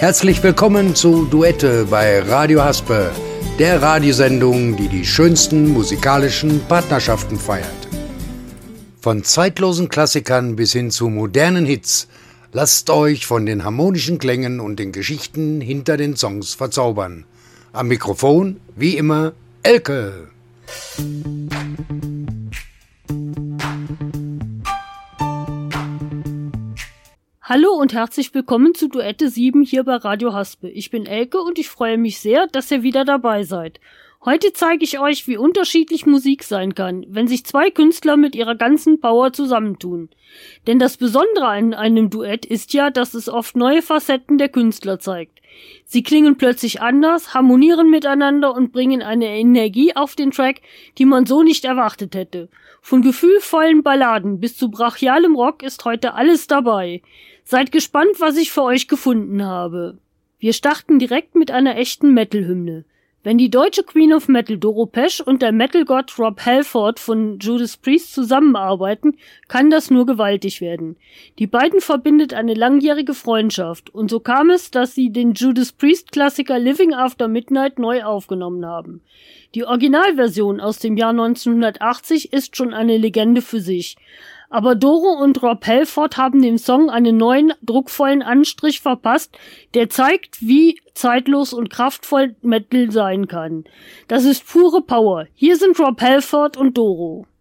Herzlich willkommen zu Duette bei Radio Haspe, der Radiosendung, die die schönsten musikalischen Partnerschaften feiert. Von zeitlosen Klassikern bis hin zu modernen Hits, lasst euch von den harmonischen Klängen und den Geschichten hinter den Songs verzaubern. Am Mikrofon, wie immer, Elke. Hallo und herzlich willkommen zu Duette 7 hier bei Radio Haspe. Ich bin Elke und ich freue mich sehr, dass ihr wieder dabei seid. Heute zeige ich euch, wie unterschiedlich Musik sein kann, wenn sich zwei Künstler mit ihrer ganzen Power zusammentun. Denn das Besondere an einem Duett ist ja, dass es oft neue Facetten der Künstler zeigt. Sie klingen plötzlich anders, harmonieren miteinander und bringen eine Energie auf den Track, die man so nicht erwartet hätte. Von gefühlvollen Balladen bis zu brachialem Rock ist heute alles dabei. Seid gespannt, was ich für euch gefunden habe. Wir starten direkt mit einer echten Metal-Hymne. Wenn die deutsche Queen of Metal Doro Pesch und der Metal-Gott Rob Halford von Judas Priest zusammenarbeiten, kann das nur gewaltig werden. Die beiden verbindet eine langjährige Freundschaft und so kam es, dass sie den Judas Priest-Klassiker Living After Midnight neu aufgenommen haben. Die Originalversion aus dem Jahr 1980 ist schon eine Legende für sich. Aber Doro und Rob Halford haben dem Song einen neuen, druckvollen Anstrich verpasst, der zeigt, wie zeitlos und kraftvoll Metal sein kann. Das ist pure Power. Hier sind Rob Halford und Doro.